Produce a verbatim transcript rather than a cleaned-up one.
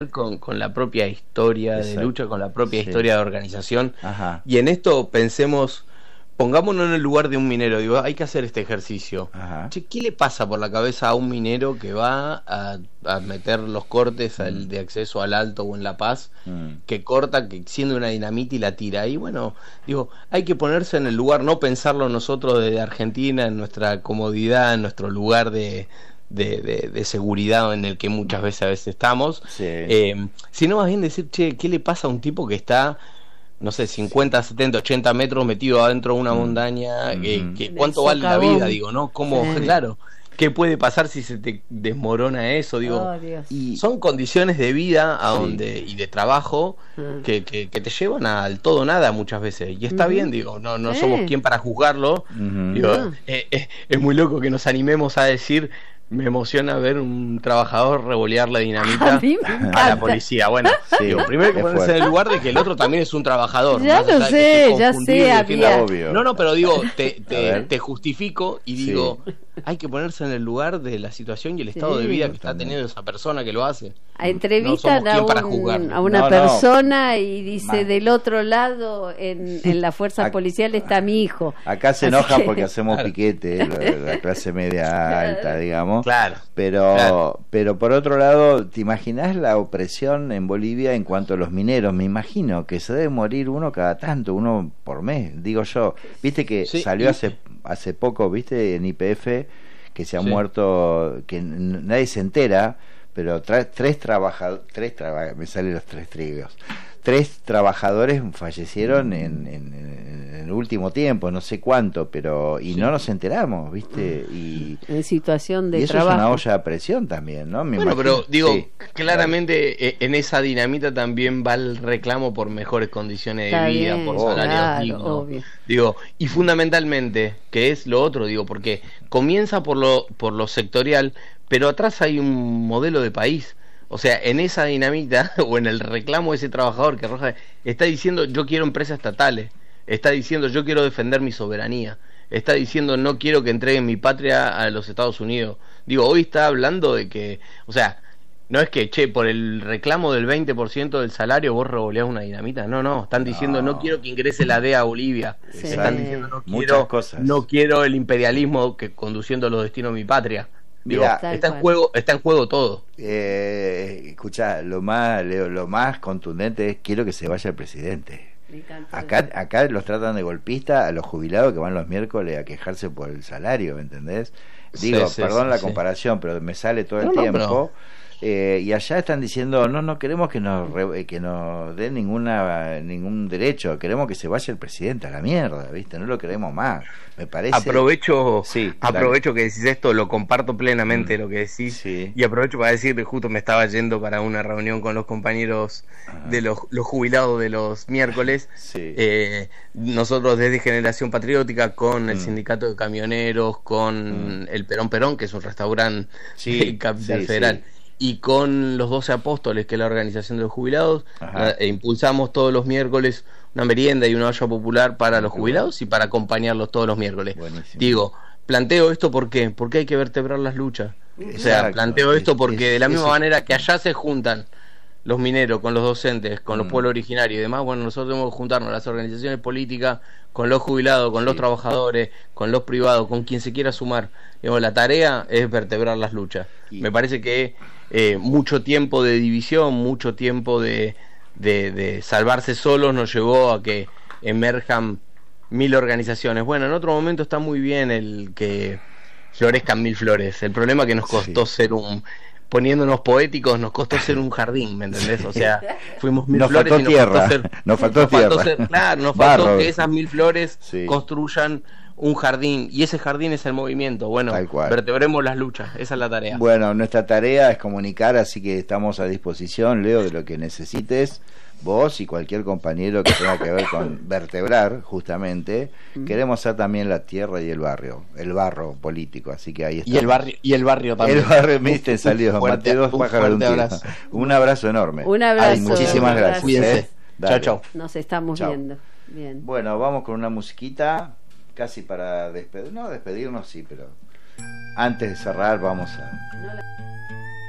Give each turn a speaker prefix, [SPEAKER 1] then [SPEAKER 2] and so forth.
[SPEAKER 1] con, con la propia historia
[SPEAKER 2] Exacto.
[SPEAKER 1] de lucha, con la propia
[SPEAKER 2] Sí.
[SPEAKER 1] historia de organización.
[SPEAKER 2] Ajá.
[SPEAKER 1] Y en esto pensemos, pongámonos en el lugar de un minero, digo, hay que hacer este ejercicio.
[SPEAKER 2] Ajá.
[SPEAKER 1] Che, ¿qué le pasa por la cabeza a un minero que va a, a meter los cortes
[SPEAKER 2] Mm.
[SPEAKER 1] al, de acceso al Alto o en La Paz,
[SPEAKER 2] Mm.
[SPEAKER 1] que corta, que enciende una dinamita y la tira? Y bueno, digo, hay que ponerse en el lugar, no pensarlo nosotros desde Argentina, en nuestra comodidad, en nuestro lugar de, de, de, de seguridad en el que muchas veces a veces estamos,
[SPEAKER 2] Sí.
[SPEAKER 1] eh, sino más bien decir, che, ¿qué le pasa a un tipo que está, no sé, cincuenta, setenta, ochenta metros metido adentro de una
[SPEAKER 2] Mm.
[SPEAKER 1] montaña?
[SPEAKER 2] Mm.
[SPEAKER 1] Eh, que
[SPEAKER 3] En el
[SPEAKER 1] ¿Cuánto vale la
[SPEAKER 3] socavón.
[SPEAKER 1] vida? Digo, ¿no? ¿Cómo?
[SPEAKER 3] Sí.
[SPEAKER 1] Claro, ¿qué puede pasar si se te desmorona eso? Digo,
[SPEAKER 3] Oh, Dios.
[SPEAKER 2] Y
[SPEAKER 1] son condiciones de vida a
[SPEAKER 2] Sí.
[SPEAKER 1] donde y de trabajo
[SPEAKER 3] Mm.
[SPEAKER 1] que, que, que te llevan al todo nada muchas veces, y está
[SPEAKER 3] Ujú.
[SPEAKER 1] bien, digo, no no
[SPEAKER 3] Sí.
[SPEAKER 1] somos quien para juzgarlo.
[SPEAKER 2] Ujú.
[SPEAKER 1] Digo,
[SPEAKER 3] No.
[SPEAKER 1] eh, eh, es muy loco que nos animemos a decir, me emociona ver un trabajador revolearle dinamita
[SPEAKER 3] A mí me
[SPEAKER 1] a
[SPEAKER 3] encanta.
[SPEAKER 1] la policía. Bueno,
[SPEAKER 2] Sí,
[SPEAKER 1] digo, primero hay que
[SPEAKER 2] es
[SPEAKER 1] ponerse
[SPEAKER 2] fuerte.
[SPEAKER 1] en el lugar de que el otro también es un trabajador.
[SPEAKER 3] Ya
[SPEAKER 1] más
[SPEAKER 3] lo
[SPEAKER 1] allá de que
[SPEAKER 3] sé,
[SPEAKER 1] esté
[SPEAKER 3] ya
[SPEAKER 1] confundido
[SPEAKER 3] sé,
[SPEAKER 1] y defienda-
[SPEAKER 3] había-
[SPEAKER 2] Obvio.
[SPEAKER 1] No, no, pero digo, te,
[SPEAKER 2] A
[SPEAKER 1] te,
[SPEAKER 2] ver.
[SPEAKER 1] te justifico y
[SPEAKER 2] Sí.
[SPEAKER 1] digo, hay que ponerse en el lugar de la situación y el estado
[SPEAKER 3] Sí.
[SPEAKER 1] de vida que está
[SPEAKER 2] Totalmente.
[SPEAKER 1] teniendo esa persona que lo hace.
[SPEAKER 3] A entrevistan
[SPEAKER 1] No somos
[SPEAKER 3] a,
[SPEAKER 1] quien para
[SPEAKER 3] un-
[SPEAKER 1] juzgarlo.
[SPEAKER 3] a una
[SPEAKER 2] No, no.
[SPEAKER 3] persona y dice,
[SPEAKER 2] Mal.
[SPEAKER 3] del otro lado, en, en la fuerza
[SPEAKER 2] Ac-
[SPEAKER 3] policial está mi hijo.
[SPEAKER 2] Acá se
[SPEAKER 3] Así
[SPEAKER 2] enojan
[SPEAKER 3] que-
[SPEAKER 2] porque hacemos
[SPEAKER 1] Claro.
[SPEAKER 2] piquete, la, la clase media alta, digamos.
[SPEAKER 1] Claro.
[SPEAKER 2] Pero,
[SPEAKER 1] Claro.
[SPEAKER 2] pero por otro lado, ¿te imaginas la opresión en Bolivia en cuanto a los mineros? Me imagino que se debe morir uno cada tanto, uno por mes, digo yo. Viste que
[SPEAKER 1] Sí,
[SPEAKER 2] salió
[SPEAKER 1] y-
[SPEAKER 2] hace hace poco, viste, en I P F, que se han
[SPEAKER 1] Sí.
[SPEAKER 2] muerto, que n- nadie se entera, pero tra- tres trabajadores, tres traba- me salen los tres trigos. Tres trabajadores fallecieron en, en, en el último tiempo, no sé cuánto, pero y
[SPEAKER 1] Sí.
[SPEAKER 2] no nos enteramos, ¿viste? Y,
[SPEAKER 3] En situación de
[SPEAKER 2] y eso
[SPEAKER 3] trabajo.
[SPEAKER 2] es una olla a presión también, ¿no? Me
[SPEAKER 1] Bueno,
[SPEAKER 2] imagino.
[SPEAKER 1] pero digo,
[SPEAKER 2] Sí,
[SPEAKER 1] claramente eh, en esa dinamita también va el reclamo por mejores condiciones de
[SPEAKER 3] Está
[SPEAKER 1] vida,
[SPEAKER 3] bien,
[SPEAKER 1] por
[SPEAKER 2] Obvio.
[SPEAKER 1] salarios
[SPEAKER 3] claro,
[SPEAKER 1] dignos.
[SPEAKER 3] obvio.
[SPEAKER 1] Digo, y fundamentalmente, que es lo otro, digo, porque comienza por lo, por lo sectorial, pero atrás hay un modelo de país. O sea, en esa dinamita, o en el reclamo de ese trabajador que arroja, está diciendo, yo quiero empresas estatales, está diciendo, yo quiero defender mi soberanía, está diciendo, no quiero que entreguen mi patria a los Estados Unidos. Digo, hoy está hablando de que, o sea, no es que, che, por el reclamo del veinte por ciento del salario vos revoleás una dinamita. No, no, están diciendo, no,
[SPEAKER 2] No.
[SPEAKER 1] quiero que ingrese la D E A a Bolivia.
[SPEAKER 3] Sí.
[SPEAKER 1] Están diciendo, no
[SPEAKER 2] Muchas
[SPEAKER 1] quiero,
[SPEAKER 2] cosas.
[SPEAKER 1] no quiero el imperialismo que conduciendo los destinos de mi patria. Digo,
[SPEAKER 2] Mirá,
[SPEAKER 3] Tal
[SPEAKER 1] está en
[SPEAKER 3] cual.
[SPEAKER 1] juego, está en juego todo.
[SPEAKER 2] Eh, escuchá, lo más, Leo, lo más contundente es quiero que se vaya el presidente.
[SPEAKER 3] Me encanta
[SPEAKER 2] Acá,
[SPEAKER 3] eso.
[SPEAKER 2] acá los tratan de golpistas a los jubilados que van los miércoles a quejarse por el salario, ¿me entendés? Digo,
[SPEAKER 1] Sí, sí,
[SPEAKER 2] perdón
[SPEAKER 1] sí,
[SPEAKER 2] la
[SPEAKER 1] sí.
[SPEAKER 2] comparación, pero me sale todo el
[SPEAKER 1] No, no,
[SPEAKER 2] tiempo. Eh, y allá están diciendo, no, no queremos que nos re- que nos den ninguna ningún derecho, queremos que se vaya el presidente a la mierda, ¿viste? No lo queremos más. Me parece.
[SPEAKER 1] Aprovecho,
[SPEAKER 2] Sí,
[SPEAKER 1] aprovecho que decís esto, lo comparto plenamente
[SPEAKER 2] Mm.
[SPEAKER 1] lo que decís,
[SPEAKER 2] Sí.
[SPEAKER 1] y aprovecho para decir que justo me estaba yendo para una reunión con los compañeros
[SPEAKER 2] Ajá.
[SPEAKER 1] de los, los jubilados de los miércoles.
[SPEAKER 2] Sí.
[SPEAKER 1] Eh, nosotros desde Generación Patriótica, con el
[SPEAKER 2] Mm.
[SPEAKER 1] sindicato de camioneros, con
[SPEAKER 2] Mm.
[SPEAKER 1] el Perón Perón, que es un restaurante
[SPEAKER 2] Sí,
[SPEAKER 1] en Capital
[SPEAKER 2] sí,
[SPEAKER 1] Federal,
[SPEAKER 2] sí.
[SPEAKER 1] y con los doce Apóstoles, que es la organización de los jubilados,
[SPEAKER 2] Ajá.
[SPEAKER 1] e impulsamos todos los miércoles una merienda y una olla popular para los
[SPEAKER 2] Qué
[SPEAKER 1] jubilados y para acompañarlos todos los miércoles.
[SPEAKER 2] Buenísimo.
[SPEAKER 1] Digo, planteo esto ¿por qué? Porque hay que vertebrar las luchas. O sea,
[SPEAKER 2] Exacto.
[SPEAKER 1] planteo esto
[SPEAKER 2] Es-
[SPEAKER 1] porque
[SPEAKER 2] es-
[SPEAKER 1] de la misma
[SPEAKER 2] es-
[SPEAKER 1] manera que allá se juntan los mineros con los docentes, con los
[SPEAKER 2] Mm.
[SPEAKER 1] pueblos originarios y demás, bueno, nosotros tenemos que juntarnos las organizaciones políticas con los jubilados, con los
[SPEAKER 2] Sí.
[SPEAKER 1] trabajadores, con los privados, con quien se quiera sumar. Digamos, la tarea es vertebrar las luchas.
[SPEAKER 2] Y-
[SPEAKER 1] Me parece que eh, mucho tiempo de división, mucho tiempo de, de, de salvarse solos nos llevó a que emerjan mil organizaciones. Bueno, en otro momento está muy bien el que florezcan mil flores. El problema es que nos costó
[SPEAKER 2] Sí.
[SPEAKER 1] ser un... Poniéndonos poéticos, nos costó ser un jardín, ¿me entendés? O sea, fuimos mil
[SPEAKER 2] Nos
[SPEAKER 1] flores
[SPEAKER 2] faltó
[SPEAKER 1] y nos
[SPEAKER 2] tierra,
[SPEAKER 1] faltó ser...
[SPEAKER 2] nos faltó
[SPEAKER 1] nos faltó
[SPEAKER 2] tierra.
[SPEAKER 1] ser- claro, nos faltó
[SPEAKER 2] Barro.
[SPEAKER 1] que esas mil flores
[SPEAKER 2] Sí.
[SPEAKER 1] construyan un jardín, y ese jardín es el movimiento. Bueno,
[SPEAKER 2] Tal cual.
[SPEAKER 1] vertebremos las luchas, esa es la tarea.
[SPEAKER 2] Bueno, nuestra tarea es comunicar, así que estamos a disposición, Leo, de lo que necesites, vos y cualquier compañero que tenga que ver con vertebrar, justamente. Queremos ser también la tierra y el barrio, el barro político, así que ahí está.
[SPEAKER 1] Y el barrio, y el barrio también.
[SPEAKER 2] El barrio, viste, salió,
[SPEAKER 1] fuerte-
[SPEAKER 2] maté dos
[SPEAKER 1] un
[SPEAKER 2] pájaros de un
[SPEAKER 1] fuerte
[SPEAKER 2] tiro.
[SPEAKER 1] abrazo.
[SPEAKER 2] Un abrazo enorme.
[SPEAKER 3] Un abrazo.
[SPEAKER 2] Ay, muchísimas gracias.
[SPEAKER 1] Cuídense.
[SPEAKER 2] ¿eh? Dale.
[SPEAKER 1] Chao, chao.
[SPEAKER 3] Nos estamos
[SPEAKER 2] Chao.
[SPEAKER 3] viendo. Bien.
[SPEAKER 2] Bueno, vamos con una musiquita, casi para despedir, no despedirnos, sí, pero antes de cerrar vamos a...
[SPEAKER 3] No la-